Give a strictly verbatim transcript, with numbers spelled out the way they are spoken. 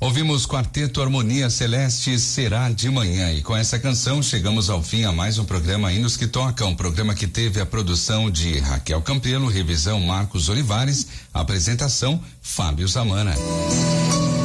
Ouvimos Quarteto Harmonia Celeste, Será de Manhã, e com essa canção chegamos ao fim a mais um programa Hinos que Tocam, um programa que teve a produção de Raquel Campelo, revisão Marcos Olivares, apresentação Fábio Zamana.